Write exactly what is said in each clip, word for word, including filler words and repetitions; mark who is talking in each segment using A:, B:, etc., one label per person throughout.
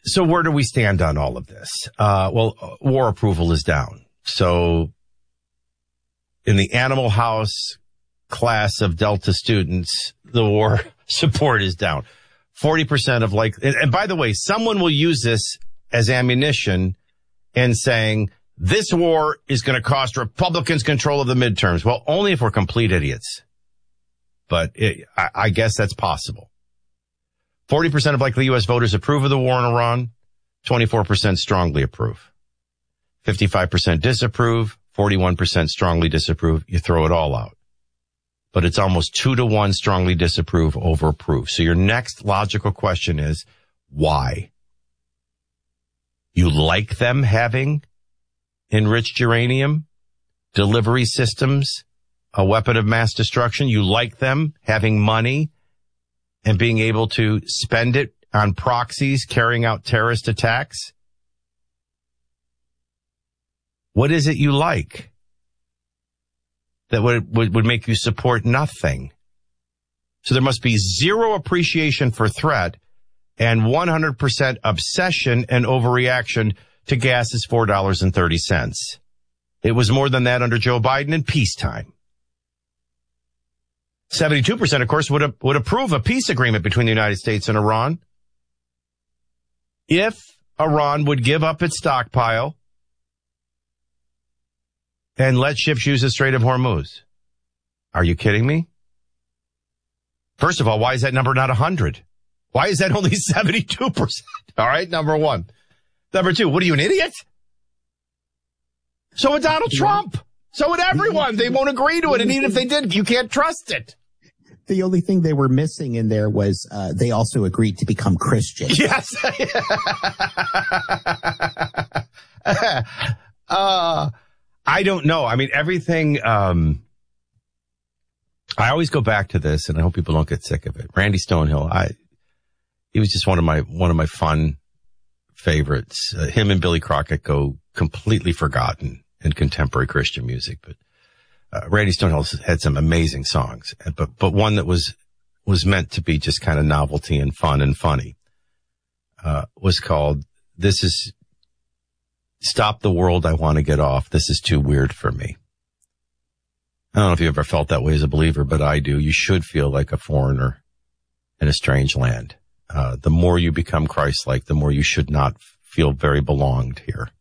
A: So where do we stand on all of this? Uh, well, war approval is down. So in the Animal House class of Delta students, the war support is down. forty percent of like, and, and by the way, someone will use this as ammunition in saying this war is going to cost Republicans control of the midterms. Well, only if we're complete idiots. But it, I, I guess that's possible. forty percent of likely U S voters approve of the war in Iran. twenty-four percent strongly approve. fifty-five percent disapprove. forty-one percent strongly disapprove. You throw it all out. But it's almost two to one strongly disapprove over approve. So your next logical question is, why? You like them having enriched uranium, delivery systems, a weapon of mass destruction? You like them having money and being able to spend it on proxies carrying out terrorist attacks? What is it you like that would, would, would make you support nothing? So there must be zero appreciation for threat and one hundred percent obsession and overreaction to gas is four dollars and thirty cents. It was more than that under Joe Biden in peacetime. seventy-two percent, of course, would, would approve a peace agreement between the United States and Iran if Iran would give up its stockpile and let ships use the Strait of Hormuz. Are you kidding me? First of all, why is that number not one hundred? Why is that only seventy-two percent? All right, number one. Number two, what are you, an idiot? So would Donald Trump. So would everyone. They won't agree to it. And even if they did, you can't trust it.
B: The only thing they were missing in there was uh, they also agreed to become Christian.
A: Yes. uh, I don't know. I mean, everything, um, I always go back to this, and I hope people don't get sick of it. Randy Stonehill, I, he was just one of my, one of my fun favorites. Uh, him and Billy Crockett go completely forgotten in contemporary Christian music, but uh, Randy Stonehill had some amazing songs, but, but one that was, was meant to be just kind of novelty and fun and funny, uh, was called, This is, Stop the World, I Want to Get Off. This is Too Weird for Me. I don't know if you ever felt that way as a believer, but I do. You should feel like a foreigner in a strange land. Uh, the more you become Christ-like, the more you should not feel very belonged here.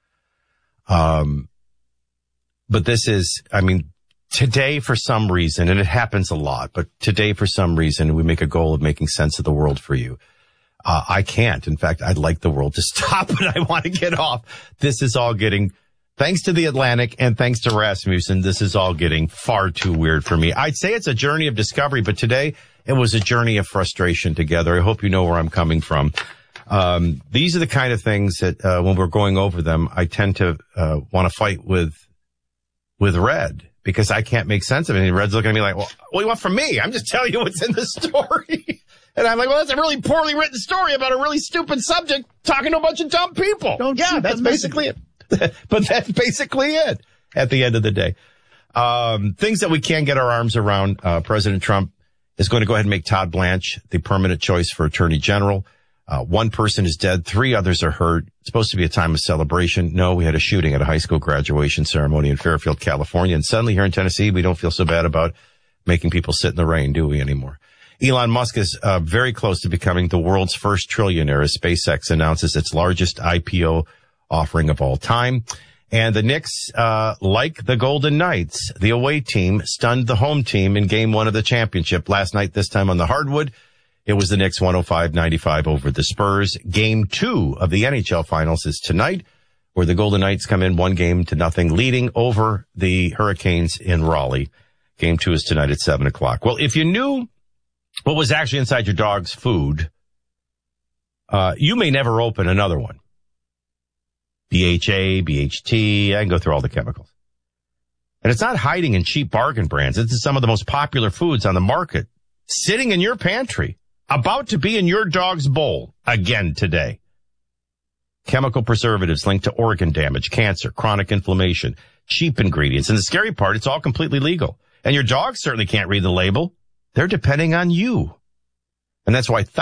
A: Um, but this is, I mean, today for some reason, and it happens a lot, but today for some reason, we make a goal of making sense of the world for you. Uh, I can't. In fact, I'd like the world to stop, and I want to get off. This is all getting, thanks to the Atlantic and thanks to Rasmussen, this is all getting far too weird for me. I'd say it's a journey of discovery, but today it was a journey of frustration together. I hope you know where I'm coming from. Um, these are the kind of things that, uh, when we're going over them, I tend to, uh, want to fight with, with Red, because I can't make sense of it. And Red's looking at me like, well, what do you want from me? I'm just telling you what's in the story. And I'm like, well, that's a really poorly written story about a really stupid subject talking to a bunch of dumb people.
B: Don't
A: yeah, that's basically it. But that's basically it at the end of the day. Um, things that we can get our arms around. Uh, President Trump is going to go ahead and make Todd Blanche the permanent choice for Attorney General. Uh, one person is dead. Three others are hurt. It's supposed to be a time of celebration. No, we had a shooting at a high school graduation ceremony in Fairfield, California. And suddenly here in Tennessee, we don't feel so bad about making people sit in the rain, do we anymore? Elon Musk is uh, very close to becoming the world's first trillionaire as SpaceX announces its largest I P O offering of all time. And the Knicks, uh, like the Golden Knights, the away team stunned the home team in game one of the championship last night, this time on the hardwood. It was the Knicks one oh five ninety-five over the Spurs. Game two of the N H L finals is tonight, where the Golden Knights come in one game to nothing, leading over the Hurricanes in Raleigh. Game two is tonight at seven o'clock. Well, if you knew what was actually inside your dog's food, uh, you may never open another one. B H A, B H T, I can go through all the chemicals. And it's not hiding in cheap bargain brands. It's some of the most popular foods on the market, sitting in your pantry, about to be in your dog's bowl again today. Chemical preservatives linked to organ damage, cancer, chronic inflammation, cheap ingredients. And the scary part, it's all completely legal. And your dog certainly can't read the label. They're depending on you. And that's why